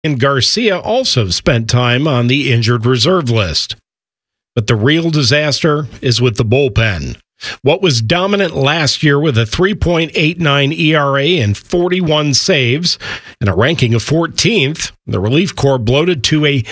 And Garcia also spent time on the injured reserve list. But the real disaster is with the bullpen. What was dominant last year with a 3.89 ERA and 41 saves and a ranking of 14th, the relief corps bloated to a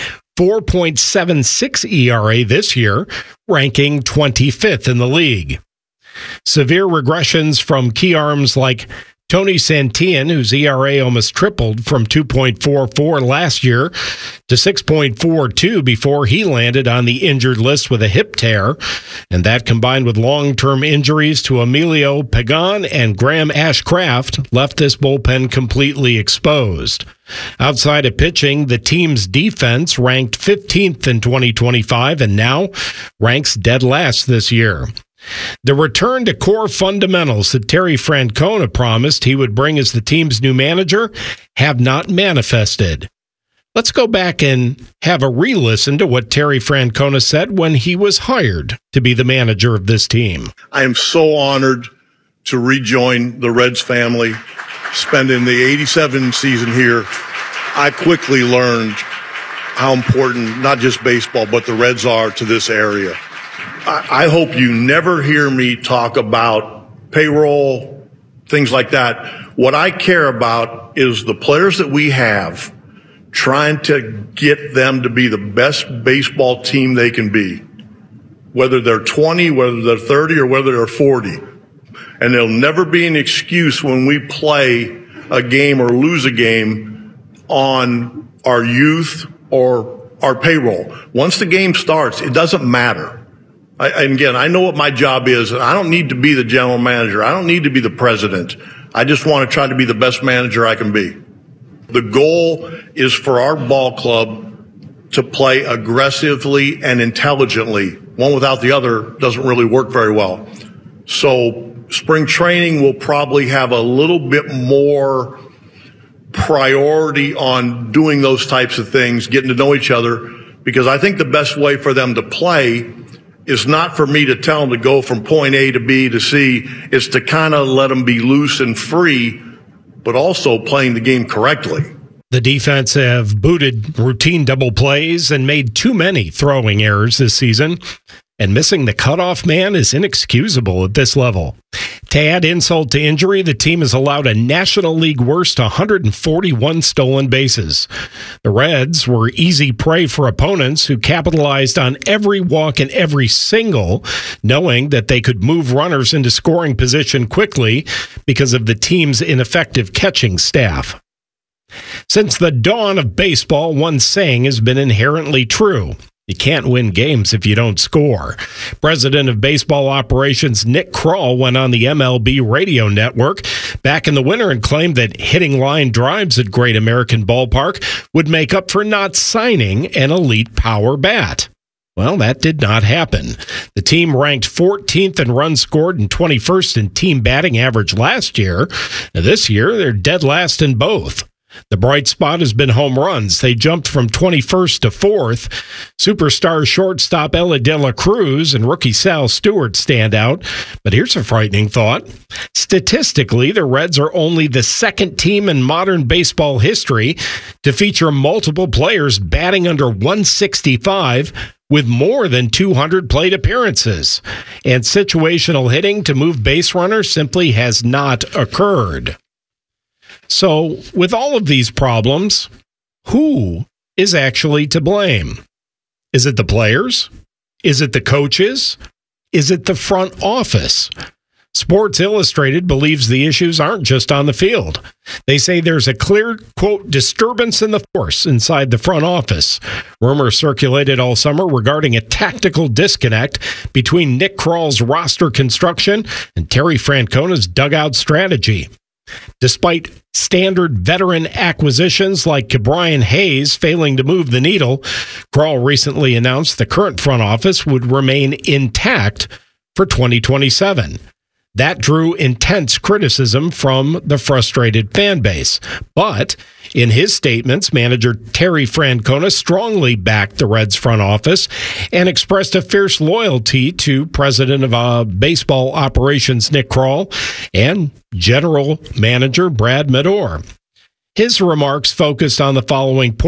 4.76 ERA this year, ranking 25th in the league. Severe regressions from key arms like Tony Santillan, whose ERA almost tripled from 2.44 last year to 6.42 before he landed on the injured list with a hip tear. And that combined with long-term injuries to Emilio Pagan and Graham Ashcraft left this bullpen completely exposed. Outside of pitching, the team's defense ranked 15th in 2025 and now ranks dead last this year. The return to core fundamentals that Terry Francona promised he would bring as the team's new manager have not manifested. Let's go back and have a re-listen to what Terry Francona said when he was hired to be the manager of this team. I am so honored to rejoin the Reds family. Spending the 87 season here, I quickly learned how important not just baseball, but the Reds are to this area. I hope you never hear me talk about payroll, things like that. What I care about is the players that we have, trying to get them to be the best baseball team they can be, whether they're 20, whether they're 30, or whether they're 40. And there'll never be an excuse when we play a game or lose a game on our youth or our payroll. Once the game starts, it doesn't matter. Again, I know what my job is, and I don't need to be the general manager. I don't need to be the president. I just want to try to be the best manager I can be. The goal is for our ball club to play aggressively and intelligently. One without the other doesn't really work very well. So spring training will probably have a little bit more priority on doing those types of things, getting to know each other, because I think the best way for them to play is not for me to tell them to go from point A to B to C. It's to kind of let them be loose and free, but also playing the game correctly. The defense have booted routine double plays and made too many throwing errors this season, and missing the cutoff man is inexcusable at this level. To add insult to injury, the team has allowed a National League worst 141 stolen bases. The Reds were easy prey for opponents who capitalized on every walk and every single, knowing that they could move runners into scoring position quickly because of the team's ineffective catching staff. Since the dawn of baseball, one saying has been inherently true. You can't win games if you don't score. President of Baseball Operations Nick Krall went on the MLB radio network back in the winter and claimed that hitting line drives at Great American Ballpark would make up for not signing an elite power bat. Well, that did not happen. The team ranked 14th in runs scored and 21st in team batting average last year. Now, this year, they're dead last in both. The bright spot has been home runs. They jumped from 21st to 4th. Superstar shortstop Ella De La Cruz and rookie Sal Stewart stand out. But here's a frightening thought. Statistically, the Reds are only the second team in modern baseball history to feature multiple players batting under 165 with more than 200 plate appearances. And situational hitting to move base runners simply has not occurred. So, with all of these problems, who is actually to blame? Is it the players? Is it the coaches? Is it the front office? Sports Illustrated believes the issues aren't just on the field. They say there's a clear, quote, disturbance in the force inside the front office. Rumors circulated all summer regarding a tactical disconnect between Nick Krall's roster construction and Terry Francona's dugout strategy. Despite standard veteran acquisitions like Ke'Bryan Hayes failing to move the needle, Krall recently announced the current front office would remain intact for 2027. That drew intense criticism from the frustrated fan base. But in his statements, manager Terry Francona strongly backed the Reds front office and expressed a fierce loyalty to President of Baseball Operations Nick Krall and General Manager Brad Medore. His remarks focused on the following points.